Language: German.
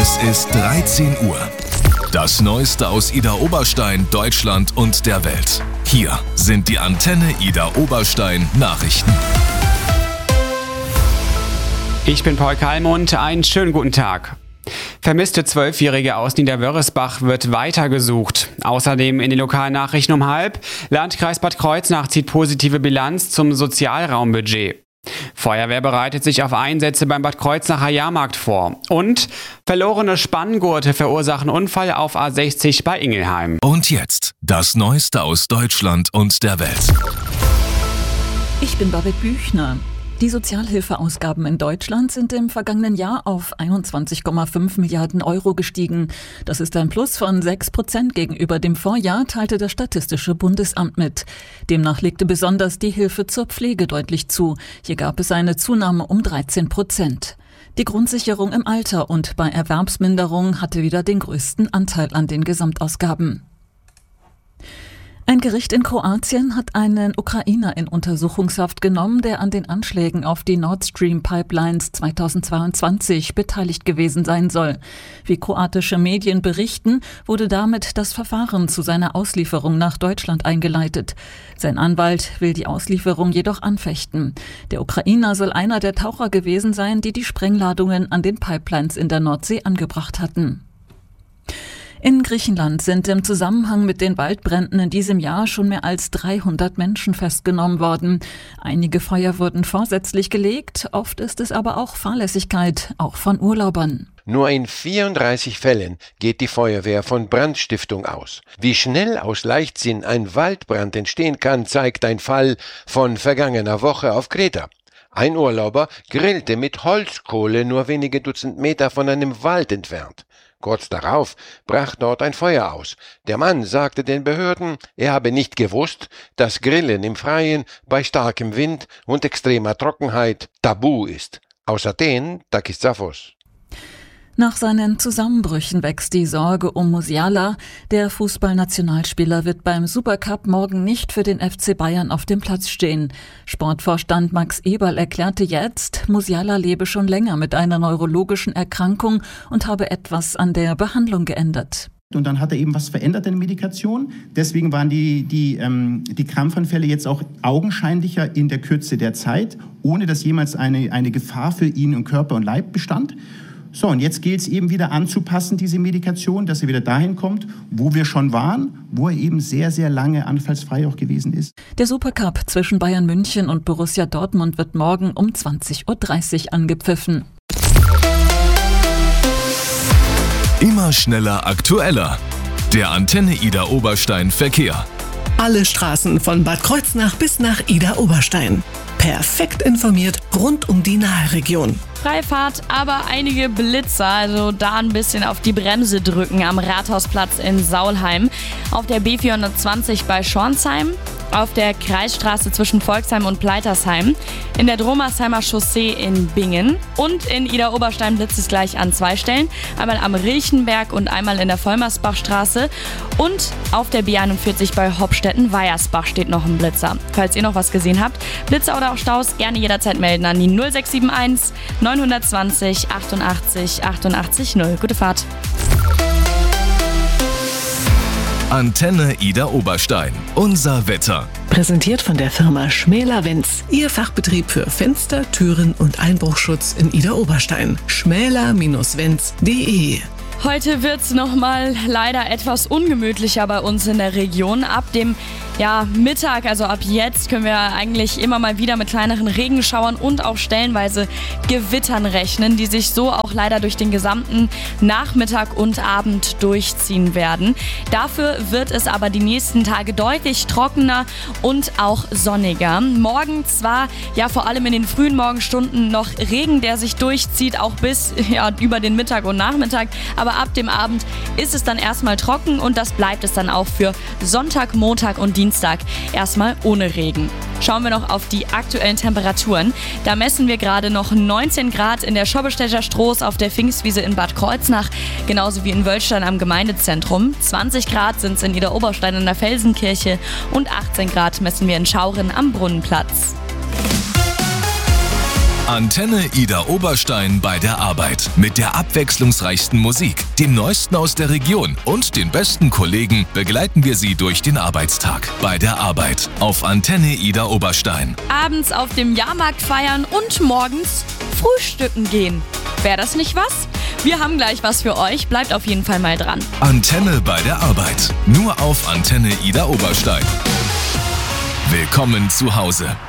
Es ist 13 Uhr. Das Neueste aus Idar Oberstein, Deutschland und der Welt. Hier sind die Antenne Idar Oberstein Nachrichten. Ich bin Paul Kalmund, einen schönen guten Tag. Vermisste 12-Jährige aus Niederwörresbach wird weiter gesucht. Außerdem in den lokalen Nachrichten um 12:30. Landkreis Bad Kreuznach zieht positive Bilanz zum Sozialraumbudget. Feuerwehr bereitet sich auf Einsätze beim Bad Kreuznacher Jahrmarkt vor. Und verlorene Spanngurte verursachen Unfall auf A60 bei Ingelheim. Und jetzt das Neueste aus Deutschland und der Welt. Ich bin Babette Büchner. Die Sozialhilfeausgaben in Deutschland sind im vergangenen Jahr auf 21,5 Milliarden Euro gestiegen. Das ist ein Plus von 6% gegenüber dem Vorjahr, teilte das Statistische Bundesamt mit. Demnach legte besonders die Hilfe zur Pflege deutlich zu. Hier gab es eine Zunahme um 13%. Die Grundsicherung im Alter und bei Erwerbsminderung hatte wieder den größten Anteil an den Gesamtausgaben. Ein Gericht in Kroatien hat einen Ukrainer in Untersuchungshaft genommen, der an den Anschlägen auf die Nord Stream Pipelines 2022 beteiligt gewesen sein soll. Wie kroatische Medien berichten, wurde damit das Verfahren zu seiner Auslieferung nach Deutschland eingeleitet. Sein Anwalt will die Auslieferung jedoch anfechten. Der Ukrainer soll einer der Taucher gewesen sein, die die Sprengladungen an den Pipelines in der Nordsee angebracht hatten. In Griechenland sind im Zusammenhang mit den Waldbränden in diesem Jahr schon mehr als 300 Menschen festgenommen worden. Einige Feuer wurden vorsätzlich gelegt, oft ist es aber auch Fahrlässigkeit, auch von Urlaubern. Nur in 34 Fällen geht die Feuerwehr von Brandstiftung aus. Wie schnell aus Leichtsinn ein Waldbrand entstehen kann, zeigt ein Fall von vergangener Woche auf Kreta. Ein Urlauber grillte mit Holzkohle nur wenige Dutzend Meter von einem Wald entfernt. Kurz darauf brach dort ein Feuer aus. Der Mann sagte den Behörden, er habe nicht gewusst, dass Grillen im Freien bei starkem Wind und extremer Trockenheit tabu ist. Aus Athen, Takis Zaphos. Nach seinen Zusammenbrüchen wächst die Sorge um Musiala. Der Fußballnationalspieler wird beim Supercup morgen nicht für den FC Bayern auf dem Platz stehen. Sportvorstand Max Eberl erklärte jetzt, Musiala lebe schon länger mit einer neurologischen Erkrankung und habe etwas an der Behandlung geändert. Und dann hat er eben was verändert in der Medikation. Deswegen waren die Krampfanfälle jetzt auch augenscheinlicher in der Kürze der Zeit, ohne dass jemals eine Gefahr für ihn im Körper und Leib bestand. So, und jetzt gilt es eben wieder anzupassen, diese Medikation, dass er wieder dahin kommt, wo wir schon waren, wo er eben sehr, sehr lange anfallsfrei auch gewesen ist. Der Supercup zwischen Bayern München und Borussia Dortmund wird morgen um 20:30 Uhr angepfiffen. Immer schneller, aktueller. Der Antenne Idar Oberstein Verkehr. Alle Straßen von Bad Kreuznach bis nach Idar Oberstein. Perfekt informiert rund um die Nahregion. Freifahrt, aber einige Blitzer, also da ein bisschen auf die Bremse drücken am Rathausplatz in Saulheim, auf der B420 bei Schornsheim, auf der Kreisstraße zwischen Volksheim und Pleitersheim, in der Dromersheimer Chaussee in Bingen und in Idar Oberstein blitzt es gleich an 2 Stellen, einmal am Rilchenberg und einmal in der Vollmersbachstraße und auf der B41 bei Hopstetten-Weiersbach steht noch ein Blitzer. Falls ihr noch was gesehen habt, Blitzer oder auch Staus, gerne jederzeit melden an die 0671 920 88 88 0. Gute Fahrt. Antenne Idar Oberstein. Unser Wetter. Präsentiert von der Firma Schmäler-Wenz. Ihr Fachbetrieb für Fenster, Türen und Einbruchschutz in Idar Oberstein. schmäler-wenz.de. Heute wird's nochmal leider etwas ungemütlicher bei uns in der Region. Ab dem Mittag, also ab jetzt, können wir eigentlich immer mal wieder mit kleineren Regenschauern und auch stellenweise Gewittern rechnen, die sich so auch leider durch den gesamten Nachmittag und Abend durchziehen werden. Dafür wird es aber die nächsten Tage deutlich trockener und auch sonniger. Morgen zwar vor allem in den frühen Morgenstunden noch Regen, der sich durchzieht, auch bis über den Mittag und Nachmittag, aber ab dem Abend ist es dann erstmal trocken und das bleibt es dann auch für Sonntag, Montag und Dienstag erstmal ohne Regen. Schauen wir noch auf die aktuellen Temperaturen. Da messen wir gerade noch 19 Grad in der Schobbestetter Stroß auf der Pfingstwiese in Bad Kreuznach, genauso wie in Wölstein am Gemeindezentrum. 20 Grad sind es in Idar Oberstein an der Felsenkirche und 18 Grad messen wir in Schauren am Brunnenplatz. Antenne Ida Oberstein bei der Arbeit. Mit der abwechslungsreichsten Musik, dem Neuesten aus der Region und den besten Kollegen begleiten wir Sie durch den Arbeitstag. Bei der Arbeit auf Antenne Ida Oberstein. Abends auf dem Jahrmarkt feiern und morgens frühstücken gehen. Wäre das nicht was? Wir haben gleich was für euch. Bleibt auf jeden Fall mal dran. Antenne bei der Arbeit. Nur auf Antenne Ida Oberstein. Willkommen zu Hause.